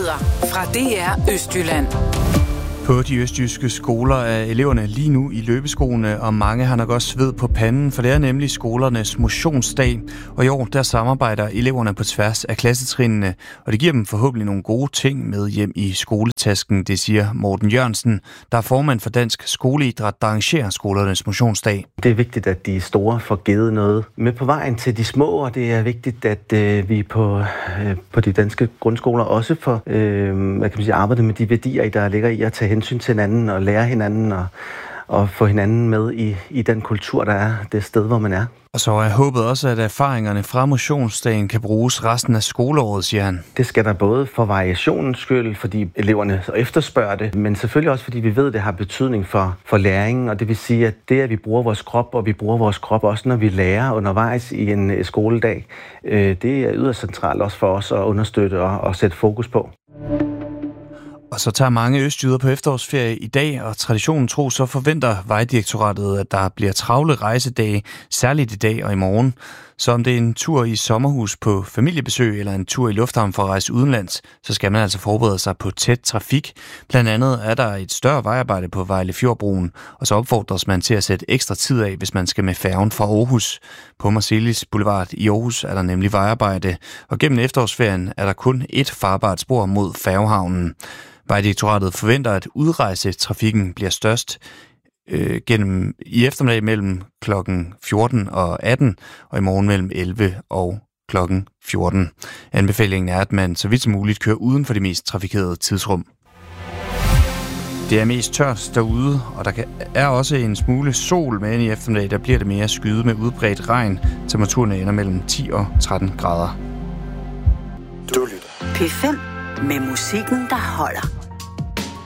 Nyheder fra DR Østjylland. På de østjyske skoler er eleverne lige nu i løbeskoene, og mange har nok også sved på panden, for det er nemlig skolernes motionsdag. Og i år, der samarbejder eleverne på tværs af klassetrinene, og det giver dem forhåbentlig nogle gode ting med hjem i skoletasken, det siger Morten Jørgensen, der er formand for Dansk Skoleidræt, der arrangerer skolernes motionsdag. Det er vigtigt, at de store får givet noget med på vejen til de små, og det er vigtigt, at vi på de danske grundskoler også får arbejdet med de værdier, der ligger i at tage hensyn til hinanden og lære hinanden og få hinanden med i den kultur, der er det sted, hvor man er. Og så er håbet også, at erfaringerne fra motionsdagen kan bruges resten af skoleåret, siger han. Det skal der både for variationens skyld, fordi eleverne efterspørger det, men selvfølgelig også, fordi vi ved, at det har betydning for læringen, og det vil sige, at det, at vi bruger vores krop, og vi bruger vores krop også, når vi lærer undervejs i en skoledag, det er yderst centralt også for os at understøtte og sætte fokus på. Og så tager mange østjyder på efterårsferie i dag, og traditionen tro, så forventer Vejdirektoratet, at der bliver travle rejsedage, særligt i dag og i morgen. Så om det er en tur i sommerhus på familiebesøg eller en tur i lufthavn for at rejse udenlands, så skal man altså forberede sig på tæt trafik. Blandt andet er der et større vejarbejde på Vejlefjordbroen, og så opfordres man til at sætte ekstra tid af, hvis man skal med færgen fra Aarhus. På Marselis Boulevard i Aarhus er der nemlig vejarbejde, og gennem efterårsferien er der kun ét farbart spor mod færgehavnen. Vejdirektoratet forventer, at udrejsetrafikken bliver størst i eftermiddag mellem kl. 14 og 18, og i morgen mellem 11 og kl. 14. Anbefalingen er, at man så vidt som muligt kører uden for de mest trafikerede tidsrum. Det er mest tørt derude, og der er også en smule sol, men i eftermiddag der bliver det mere skyet med udbredt regn. Temperaturen ender mellem 10 og 13 grader. Du lytter P5 med musikken, der holder.